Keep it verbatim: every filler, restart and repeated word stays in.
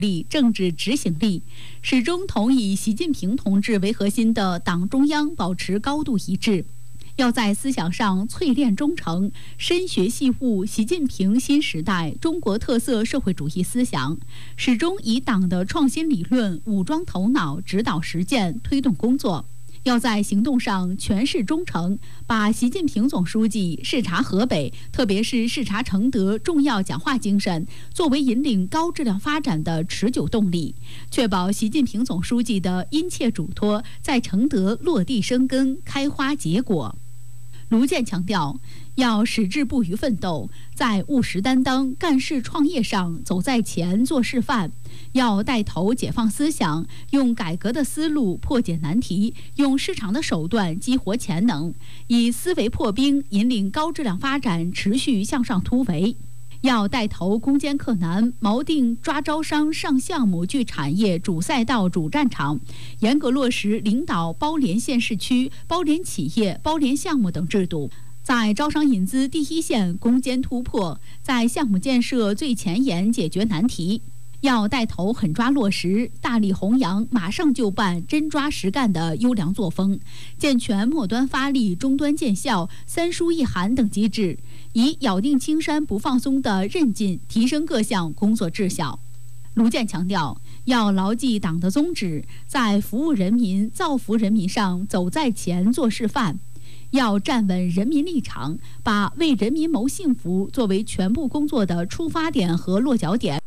力、政治执行力，始终同以习近平同志为核心的党中央保持高度一致。要在思想上淬炼忠诚，深学细悟习近平新时代中国特色社会主义思想，始终以党的创新理论武装头脑，指导实践，推动工作。要在行动上诠释忠诚，把习近平总书记视察河北，特别是视察承德重要讲话精神，作为引领高质量发展的持久动力，确保习近平总书记的殷切嘱托在承德落地生根、开花结果。卢健强调，要矢志不渝奋斗，在务实担当、干事创业上走在前、做示范；要带头解放思想，用改革的思路破解难题，用市场的手段激活潜能，以思维破冰，引领高质量发展持续向上突围。要带头攻坚克难，锚定抓招商、上项目、聚产业、主赛道、主战场，严格落实领导包联县市区、包联企业、包联项目等制度，在招商引资第一线攻坚突破，在项目建设最前沿解决难题。要带头狠抓落实，大力弘扬马上就办、真抓实干的优良作风，健全末端发力、终端见效、三输一含等机制，以咬定青山不放松的韧劲提升各项工作质效。卢健强调，要牢记党的宗旨，在服务人民、造福人民上走在前、做示范。要站稳人民立场，把为人民谋幸福作为全部工作的出发点和落脚点。